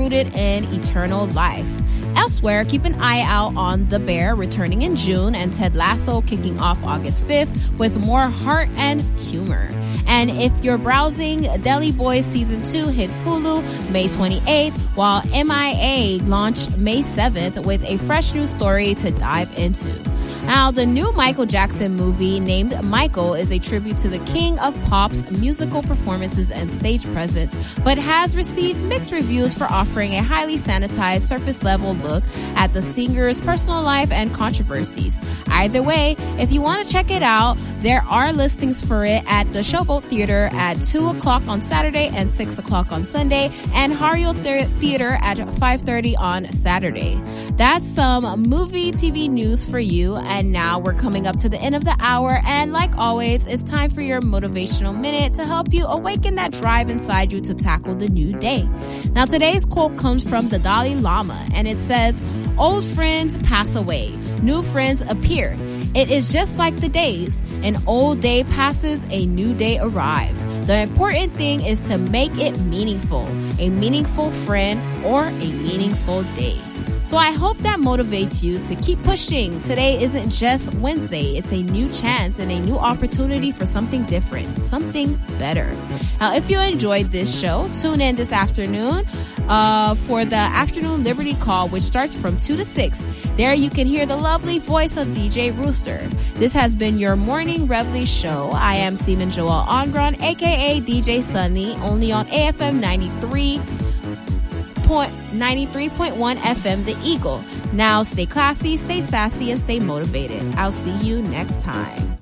rooted in eternal life. Elsewhere, keep an eye out on The Bear returning in June and Ted Lasso kicking off August 5th with more heart and humor. And if you're browsing, Deli Boys Season 2 hits Hulu May 28th, while MIA launched May 7th with a fresh new story to dive into. Now, the new Michael Jackson movie named Michael is a tribute to the king of pop's musical performances and stage presence, but has received mixed reviews for offering a highly sanitized, surface-level look at the singer's personal life and controversies. Either way, if you want to check it out, there are listings for it at the Showboat Theater at 2 o'clock on Saturday and 6 o'clock on Sunday, and Hario Theater at 5:30 on Saturday. That's some movie TV news for you. And now we're coming up to the end of the hour, and like always, it's time for your motivational minute to help you awaken that drive inside you to tackle the new day. Now, today's quote comes from the Dalai Lama, and it says, "Old friends pass away, new friends appear. It is just like the days. An old day passes, a new day arrives. The important thing is to make it meaningful, a meaningful friend or a meaningful day." So I hope that motivates you to keep pushing. Today isn't just Wednesday. It's a new chance and a new opportunity for something different, something better. Now, if you enjoyed this show, tune in this afternoon for the Afternoon Liberty Call, which starts from 2 to 6. There you can hear the lovely voice of DJ Rooster. This has been your Morning Reveille show. I am Seaman Joel Ongron, aka DJ Sunny, only on AFM 93.1 FM, The Eagle. Now stay classy, stay sassy, and stay motivated. I'll see you next time.